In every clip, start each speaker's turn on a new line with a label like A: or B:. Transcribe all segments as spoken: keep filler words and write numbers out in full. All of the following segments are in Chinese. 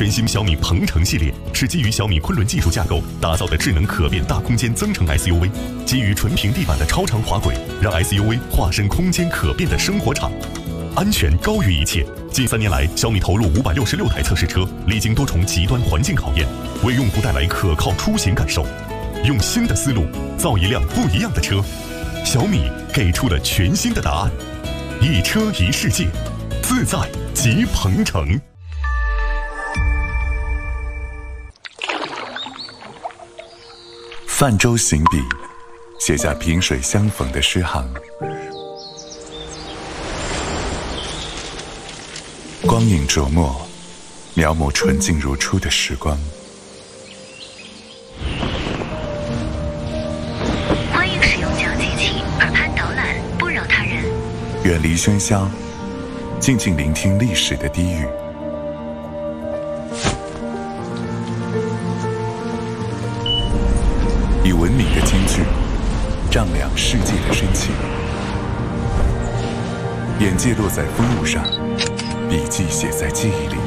A: 全新小米鹏程系列是基于小米昆仑技术架构打造的智能可变大空间增程 S U V， 基于纯平地板的超长滑轨，让 S U V 化身空间可变的生活场。安全高于一切。近三年来，小米投入五百六十六台测试车，历经多重极端环境考验，为用户带来可靠出行感受。用新的思路造一辆不一样的车，小米给出了全新的答案。一车一世界，自在即鹏程。
B: 泛舟行笔，写下萍水相逢的诗行。光影琢磨，描摹纯净如初的时光。
C: 欢迎使用讲解器，耳畔导览，不扰他人。
B: 远离喧嚣，静静聆听历史的低语。以文明的金句丈量世界的深情，眼界落在风物上，笔记写在记忆里。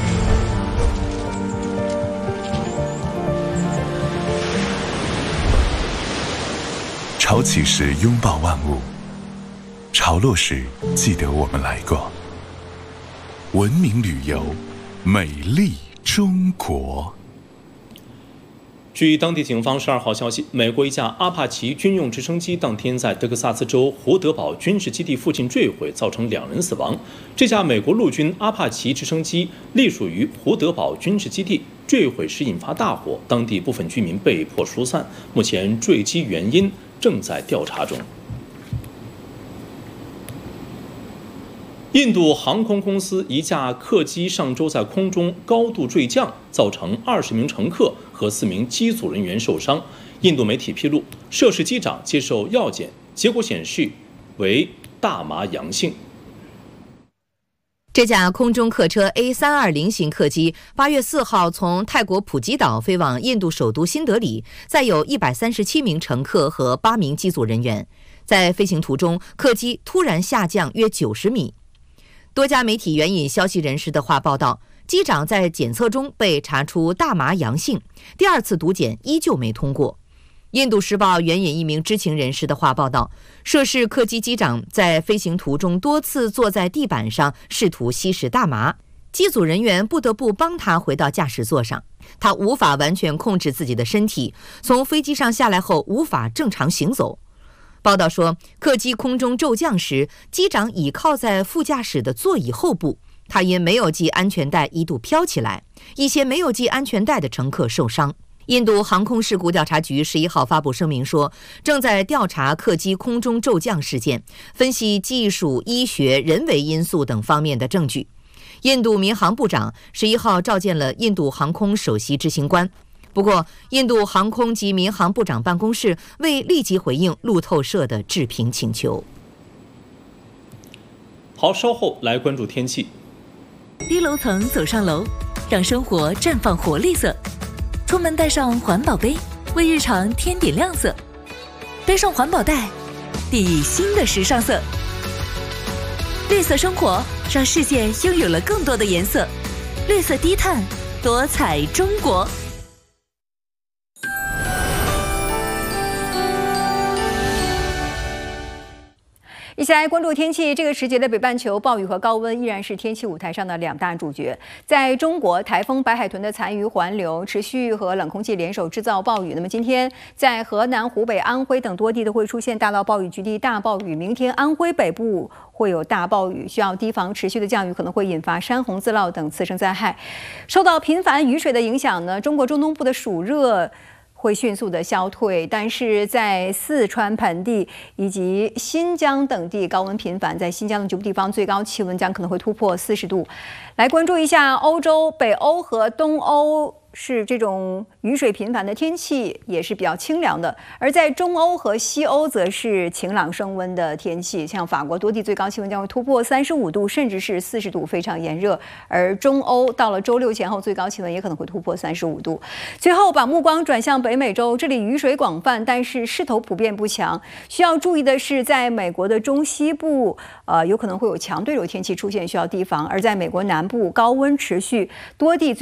B: 潮起时拥抱万物，潮落时记得我们来过。文明旅游，美丽中国。
D: 据当地警方十二号消息，美国一架阿帕奇军用直升机当天在德克萨斯州胡德堡军事基地附近坠毁，造成两人死亡。这架美国陆军阿帕奇直升机隶属于胡德堡军事基地，坠毁时引发大火，当地部分居民被迫疏散。目前坠机原因正在调查中。印度航空公司一架客机上周在空中高度坠降，造成二十名乘客和四名机组人员受伤。印度媒体披露，涉事机长接受药检，结果显示为大麻阳性。
E: 这架空中客车 A 三二零 型客机八月四号从泰国普吉岛飞往印度首都新德里，载有一百三十七名乘客和八名机组人员。在飞行途中，客机突然下降约九十米。多家媒体援引消息人士的话报道，机长在检测中被查出大麻阳性，第二次毒检依旧没通过。印度时报援引一名知情人士的话报道，涉事客机机长在飞行途中多次坐在地板上试图吸食大麻，机组人员不得不帮他回到驾驶座上，他无法完全控制自己的身体，从飞机上下来后无法正常行走。报道说，客机空中骤降时，机长倚靠在副驾驶的座椅后部，他因没有系安全带一度飘起来，一些没有系安全带的乘客受伤。印度航空事故调查局十一号发布声明说，正在调查客机空中骤降事件，分析技术、医学、人为因素等方面的证据。印度民航部长十一号召见了印度航空首席执行官。不过，印度航空及民航部长办公室未立即回应路透社的置评请求。
D: 好，稍后来关注天气。
F: 低楼层走上楼，让生活绽放活力色。出门带上环保杯，为日常添点亮色。背上环保袋，递以新的时尚色。绿色生活，让世界拥有了更多的颜色。绿色低碳，多彩中国。
G: 一起来关注天气。这个时节的北半球，暴雨和高温依然是天气舞台上的两大主角。在中国，台风白海豚的残余环流持续和冷空气联手制造暴雨。那么今天在河南、湖北、安徽等多地都会出现大到暴雨局地大暴雨。明天安徽北部会有大暴雨，需要提防持续的降雨可能会引发山洪、自涝等次生灾害。受到频繁雨水的影响呢，中国中东部的暑热会迅速的消退，但是在四川盆地以及新疆等地高温频繁，在新疆的局部地方最高气温将可能会突破四十度。来关注一下欧洲、北欧和东欧。是这种雨水频繁的天气，也是比较清凉的。而在中欧和西欧，则是晴朗升温的天气。像法国多地最高气温将会突破三十五度，甚至是四十度，非常炎热。而中欧到了周六前后，最高气温也可能会突破三十五度。最后，把目光转向北美洲，这里雨水广泛，但是势头普遍不强。需要注意的是，在美国的中西部，呃，有可能会有强对流天气出现，需要提防。而在美国南部，高温持续，多地最